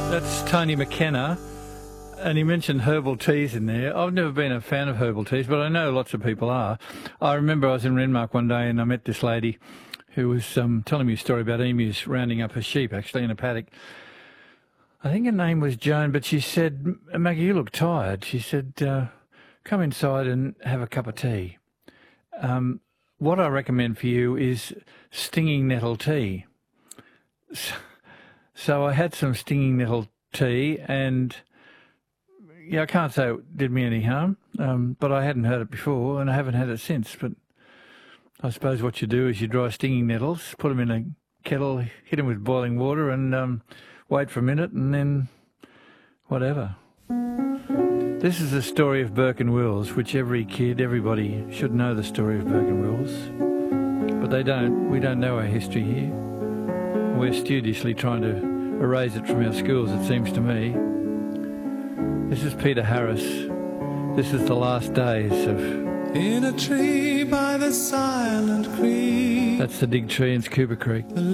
That's Tony McKenna, and he mentioned herbal teas in there. I've never been a fan of herbal teas, but I know lots of people are. I remember I was in Renmark one day and I met this lady who was telling me a story about emus rounding up her sheep, actually, in a paddock. I think her name was Joan, but she said, "Maggie, you look tired." She said, "Come inside and have a cup of tea. What I recommend for you is stinging nettle tea." So I had some stinging nettle tea, and yeah, I can't say it did me any harm, but I hadn't heard it before, and I haven't had it since. But I suppose what you do is you dry stinging nettles, put them in a kettle, hit them with boiling water, and wait for a minute, and then whatever. This is the story of Burke and Wills, which everybody should know the story of Burke and Wills, but they don't. We don't know our history here. We're studiously trying to erase it from our schools, it seems to me. This is Peter Harris. This is the last days of... In a tree by the silent creek. That's the Dig Tree in Cooper Creek.